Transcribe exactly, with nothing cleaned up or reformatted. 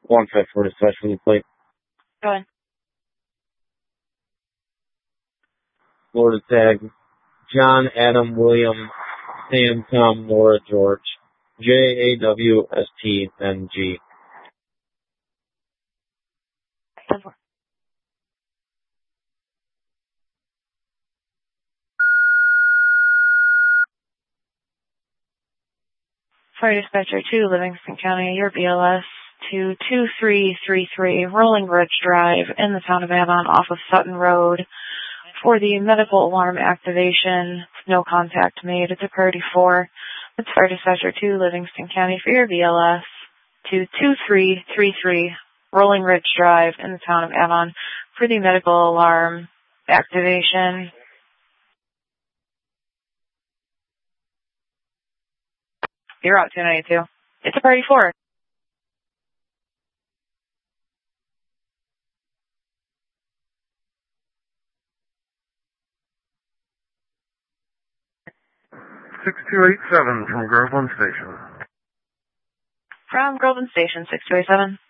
one five four dispatch for the plate. Go ahead. Florida tag, John, Adam, William, Sam, Tom, Laura, George, J A W S T N G. Fire Dispatcher two, Livingston County, your B L S to two three three three Rolling Ridge Drive in the town of Avon off of Sutton Road for the medical alarm activation. No contact made. It's a priority four. It's Fire Dispatcher two, Livingston County for your B L S to two three three three Rolling Ridge Drive in the town of Avon for the medical alarm activation. You're out two ninety-two. It's a priority four. six two eight seven from Groveland Station. From Groveland Station, six two eight seven.